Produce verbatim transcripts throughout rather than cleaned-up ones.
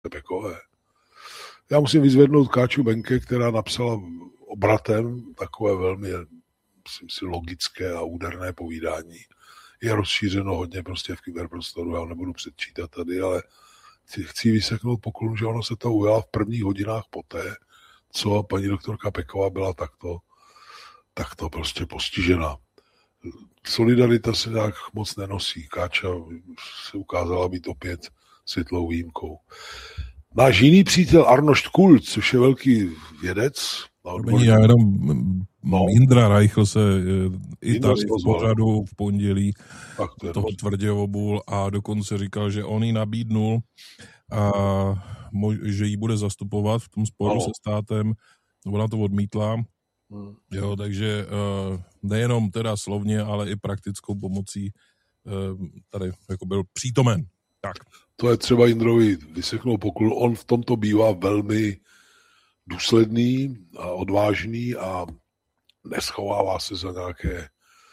Pekové. Já musím vyzvednout Káču Benke, která napsala obratem takové velmi, myslím si, logické a úderné povídání. Je rozšířeno hodně prostě v kyberprostoru, já ho nebudu předčítat tady, ale chci vyseknout poklonu, že ono se to ujala v prvních hodinách poté, co paní doktorka Peková byla takto, takto prostě postižena. Solidarita se tak moc nenosí. Káča se ukázala být opět světlou výjimkou. Náš jiný přítel Arnošt Kult, což je velký vědec. Já jenom no. Indra Reichl se i tady v pořadu v pondělí to toho tvrdě obul a dokonce říkal, že on ji nabídnul, a že ji bude zastupovat v tom sporu no. se státem. Ona to odmítla. Hmm. Jo, takže nejenom teda slovně, ale i praktickou pomocí tady jako byl přítomen. Tak. To je třeba Jindrovi vyseknout poklonu. On v tomto bývá velmi důsledný a odvážný a neschovává se za nějaké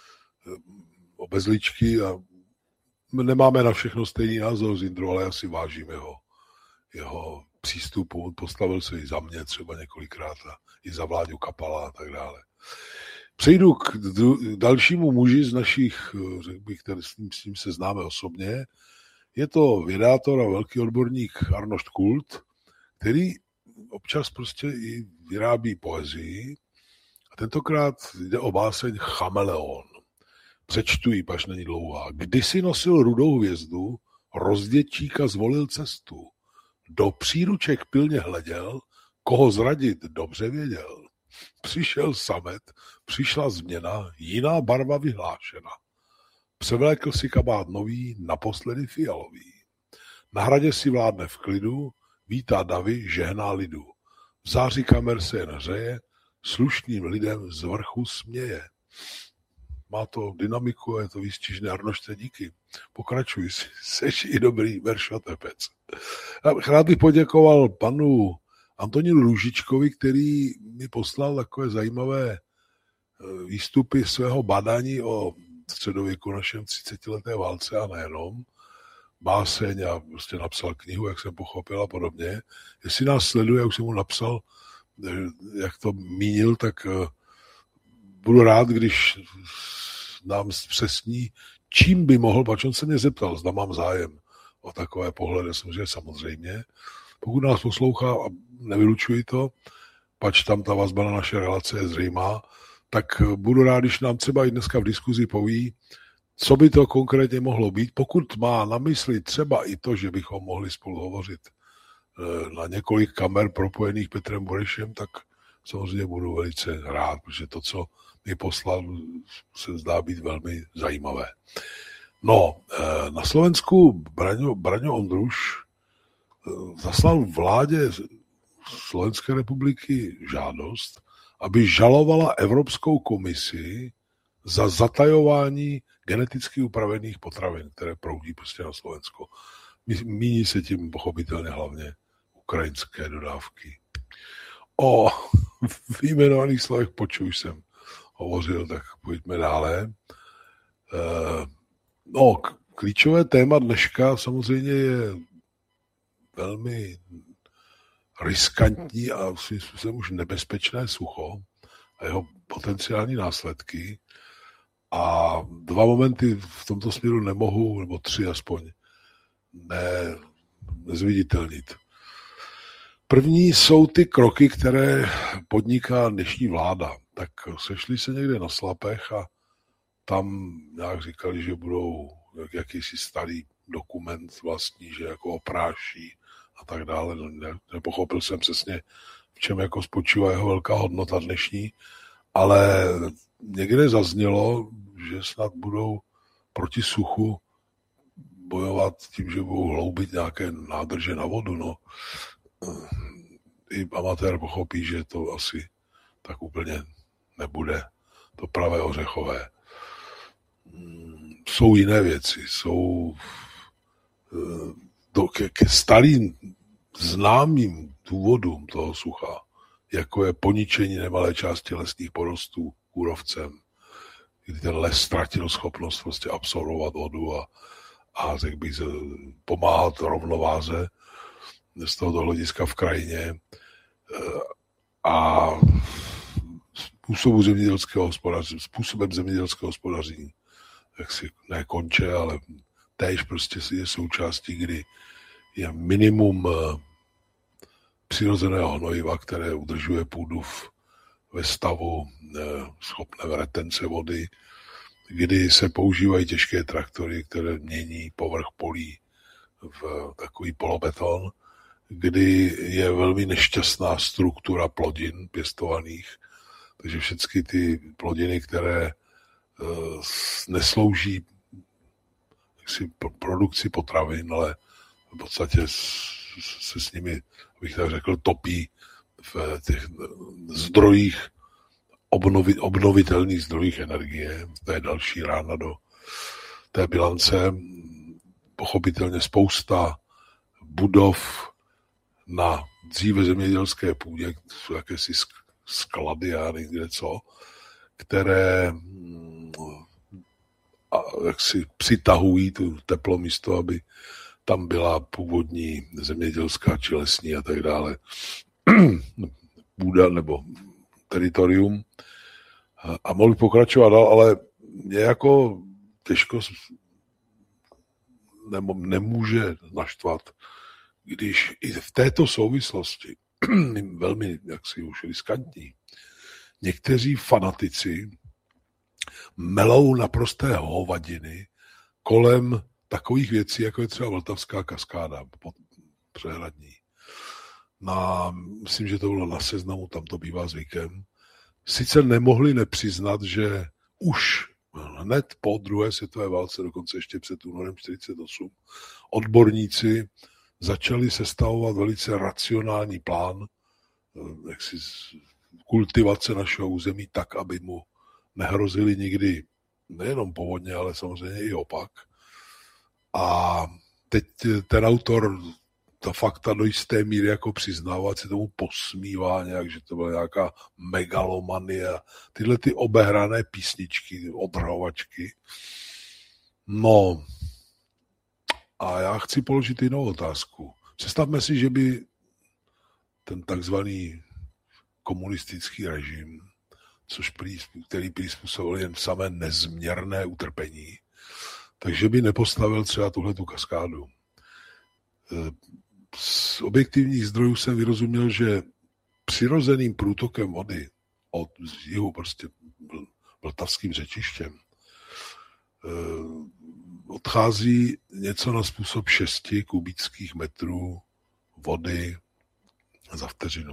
obezličky a nemáme na všechno stejný názor s Jindrou, ale já si vážím jeho, jeho přístupu. On postavil se i za mě třeba několikrát a i za Vláďu Kapala a tak dále. Přejdu k dalšímu muži z našich, řekl bych, který s ním, s ním se známe osobně. Je to vědátor a velký odborník Arnošt Kult, který občas prostě i vyrábí poezii. A tentokrát jde o báseň Chameleon. Přečtu ji, paž není dlouhá. Kdysi nosil rudou hvězdu, rozděčíka zvolil cestu. Do příruček pilně hleděl, koho zradit dobře věděl. Přišel samet, přišla změna, jiná barva vyhlášena. Převlékl si kabát nový, naposledy fialový. Na hradě si vládne v klidu, vítá davy, žehná lidu. V záři kamer se jen hřeje, slušným lidem z vrchu směje. Má to dynamiku, je to výstižné. Arnošte, díky. Pokračuj, seš i dobrý veršotepec. Rád bych poděkoval panu Antonínu Růžičkovi, který mi poslal takové zajímavé výstupy svého badání o středověku našem třicetileté válce a nejenom. Báseň a prostě napsal knihu, jak jsem pochopil a podobně. Jestli nás sleduje, jak jsem mu napsal, jak to mínil, tak budu rád, když nám zpřesní, čím by mohl, pač on se mě zeptal, zda mám zájem o takové pohledy, samozřejmě samozřejmě. Pokud nás poslouchá a nevylučuji to, pač tam ta vazba na naše relace je zřejmá, tak budu rád, když nám třeba i dneska v diskuzi poví, co by to konkrétně mohlo být. Pokud má na mysli třeba i to, že bychom mohli spolu hovořit na několik kamer propojených Petrem Burešem, tak samozřejmě budu velice rád, protože to, co mi poslal, se zdá být velmi zajímavé. No, na Slovensku Braňo, Braňo Ondruš zaslal vládě Slovenské republiky žádost, aby žalovala Evropskou komisi za zatajování geneticky upravených potravin, které proudí prostě na Slovensko. Míní se tím pochopitelně hlavně ukrajinské dodávky. O vyjmenovaných slovech počuj jsem hovořil, tak pojďme dále. No, klíčové téma dneška samozřejmě je velmi riskantní a svým způsobem už nebezpečné sucho a jeho potenciální následky. A dva momenty v tomto směru nemohu, nebo tři aspoň, ne, nezviditelnit. První jsou ty kroky, které podniká dnešní vláda. Tak sešli se někde na Slapech a tam nějak říkali, že budou jakýsi starý dokument vlastní, že jako opráší a tak dále. Ne, nepochopil jsem přesně, v čem jako spočívá jeho velká hodnota dnešní, ale někde zaznělo, že snad budou proti suchu bojovat tím, že budou hloubit nějaké nádrže na vodu. No. I amatér pochopí, že to asi tak úplně nebude to pravé ořechové. Jsou jiné věci, jsou do, ke, ke starým známým důvodům toho sucha, jako je poničení nemalé části lesních porostů kůrovcem, kdy ten les ztratil schopnost prostě absorbovat vodu a, a řekl bych, pomáhat rovnováze. z tohoto hlediska v krajině a způsobu zemědělského hospodaření, způsobem zemědělského hospodaření, jak si ne konče, ale též prostě je součástí, kdy je minimum přirozeného hnojiva, které udržuje půdu v, ve stavu schopné retence vody, kdy se používají těžké traktory, které mění povrch polí v takový polobeton, kdy je velmi nešťastná struktura plodin pěstovaných, takže všechny ty plodiny, které uh, neslouží jaksi, produkci potravin, ale v podstatě se s nimi, abych tak řekl, topí v těch zdrojích, obnovi, obnovitelných zdrojích energie. To je další rána do té bilance. Pochopitelně spousta budov na dříve zemědělské půdě, jsou jakési sklady a někde co, které jak si přitahují tu teplo místo, aby tam byla původní zemědělská či lesní a tak dále půda nebo teritorium. A mohl pokračovat dál, ale mě jako těžko nemůže naštvat, když i v této souvislosti, velmi jaksi už riskantní, někteří fanatici melou naprosté hovadiny kolem takových věcí, jako je třeba Vltavská kaskáda přehradní. Na, myslím, že to bylo na Seznamu, tam to bývá zvykem. Sice nemohli nepřiznat, že už hned po druhé světové válce, dokonce ještě před únorem čtyřicet osm, odborníci začali sestavovat velice racionální plán jaksi kultivace našeho území tak, aby mu nehrozily nikdy nejenom povodně, ale samozřejmě i opak. A teď ten autor ta fakta do jisté míry jako přiznává, se tomu posmívá nějak, že to byla nějaká megalomanie. Tyhle ty obehrané písničky, odhrhovačky. No, a já chci položit jinou otázku. Představme si, že by ten takzvaný komunistický režim, což prý, který prý způsobil jen samé nezměrné utrpení, takže by nepostavil třeba tuhletu kaskádu. Z objektivních zdrojů jsem vyrozuměl, že přirozeným průtokem vody od jihu prostě vltavským řečištěm odchází něco na způsob šesti kubických metrů vody za vteřinu.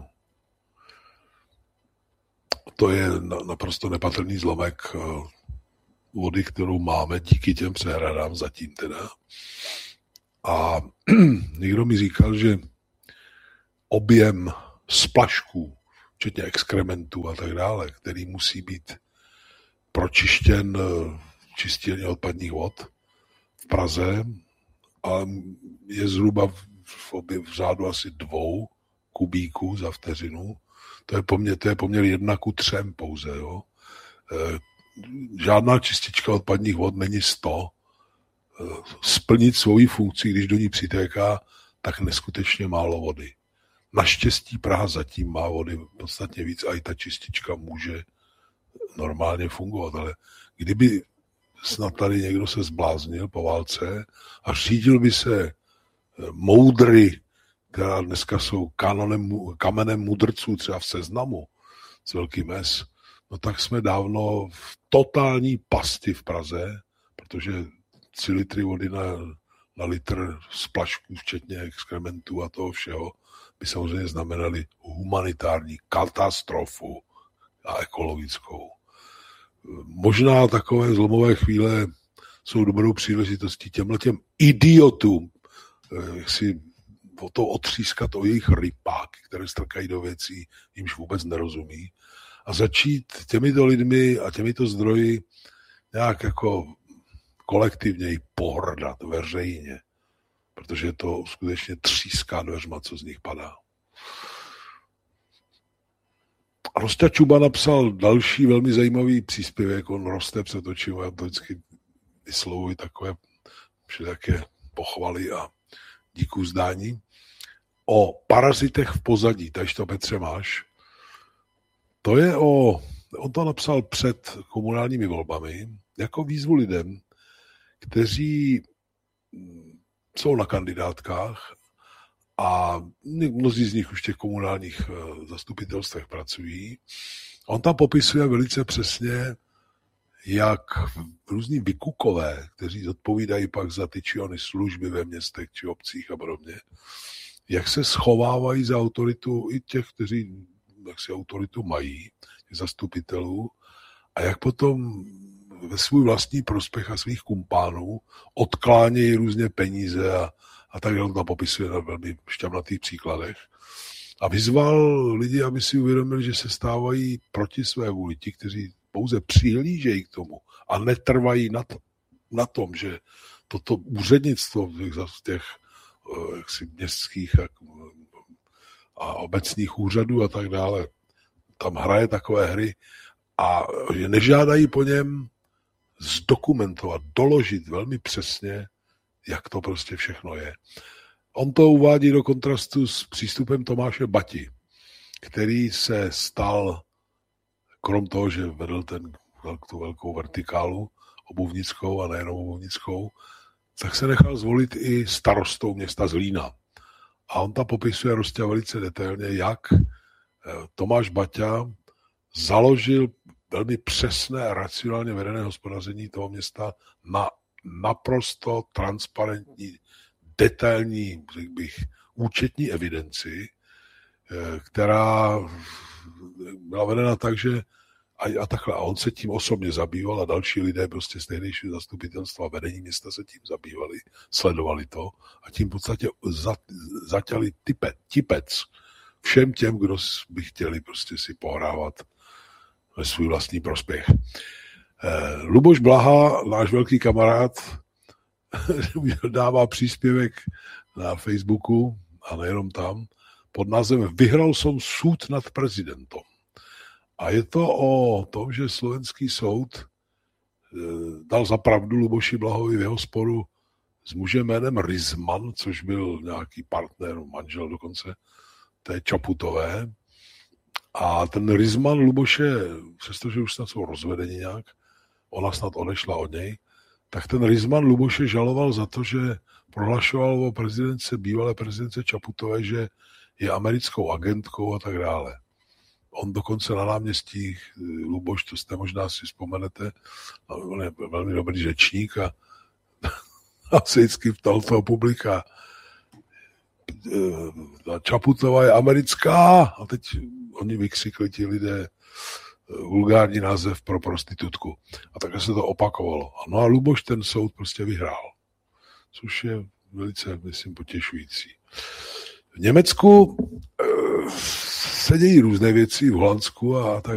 To je naprosto nepatrný zlomek vody, kterou máme díky těm přehradám zatím teda. A někdo mi říkal, že objem splašků, včetně exkrementů a tak dále, který musí být pročištěn čistírně odpadních vod v Praze, ale je zhruba v, obě, v řádu asi dvou kubíků za vteřinu. To je poměr, to je poměr jedna ku třem pouze. Jo. E, žádná čistička odpadních vod není sto. Splnit svoji funkci, když do ní přitéká, tak neskutečně málo vody. Naštěstí Praha zatím má vody podstatně víc a i ta čistička může normálně fungovat, ale kdyby snad tady někdo se zbláznil po válce a řídil by se moudry, která dneska jsou kanonem, kamenem mudrců třeba v Seznamu s velkým S, no tak jsme dávno v totální pasti v Praze, protože tři litry vody na, na litr splašků, včetně exkrementů a toho všeho, by samozřejmě znamenaly humanitární katastrofu a ekologickou. Možná takové zlomové chvíle jsou dobrou příležitostí těmhletěm idiotům, jak si o to otřískat o jejich rypáky, které strkají do věcí, jimž vůbec nerozumí, a začít těmito lidmi a těmito zdroji nějak jako kolektivně pohrdat veřejně, protože to skutečně tříská dveřma, co z nich padá. Rosťa Čuba napsal další velmi zajímavý příspěvek, on roste před očima, já to vždycky vyslovuji takové všelijaké pochvaly a díku zdání. o parazitech v pozadí. Takže to, Petře, máš. To je o... On to napsal před komunálními volbami jako výzvu lidem, kteří jsou na kandidátkách a mnozí z nich už v těch komunálních zastupitelstvech pracují. On tam popisuje velice přesně, jak různí vykukové, kteří zodpovídají pak za ty či ony služby ve městech či obcích a podobně, jak se schovávají za autoritu i těch, kteří jak si autoritu mají, těch zastupitelů, a jak potom ve svůj vlastní prospěch a svých kumpánů odklánějí různě peníze a, a tak dále. To popisuje na velmi šťavnatých příkladech. A vyzval lidi, aby si uvědomili, že se stávají proti své vůli ti, kteří pouze přihlížejí k tomu a netrvají na, to, na tom, že toto úřednictvo v těch jaksi městských a, a obecních úřadů a tak dále tam hraje takové hry a že nežádají po něm zdokumentovat, doložit velmi přesně, jak to prostě všechno je. On to uvádí do kontrastu s přístupem Tomáše Bati, který se stal, krom toho, že vedl ten, tu velkou vertikálu obuvnickou a nejenom obuvnickou, tak se nechal zvolit i starostou města Zlína. A on tam popisuje prostě velice detailně, jak Tomáš Baťa založil velmi přesné a racionálně vedené hospodaření toho města na naprosto transparentní, detailní, řekl bych, účetní evidenci, která byla vedena tak, že a, a takhle. A on se tím osobně zabýval a další lidé prostě z tehdejšího zastupitelstva vedení města se tím zabývali, sledovali to a tím v podstatě za, zatěli type, tipec všem těm, kdo by chtěli prostě si pohrávat ve svůj vlastní prospěch. Eh, Luboš Blaha, náš velký kamarád, dává příspěvek na Facebooku a nejenom tam pod názvem Vyhral som súd nad prezidentom. A je to o tom, že slovenský soud dal za pravdu Luboši Blahovi v jeho sporu s mužem jménem Rizman, což byl nějaký partner, manžel dokonce té Čaputové. A ten Rizman Luboše, přestože už snad jsou rozvedeni nějak, ona snad odešla od něj, tak ten Rizman Luboše žaloval za to, že prohlašoval o prezidence, bývalé prezidence Čaputové, že je americkou agentkou a tak dále. On dokonce na náměstí Luboš, to jste možná si vzpomenete, on je velmi dobrý řečník a, a se vždycky ptal toho publika, Čaputová je americká, a teď oni vykřikli ti lidé vulgární název pro prostitutku. A takhle se to opakovalo. No a Luboš ten soud prostě vyhrál. Což je velice, myslím, potěšující. V Německu e, se dějí různé věci, v Holandsku a tak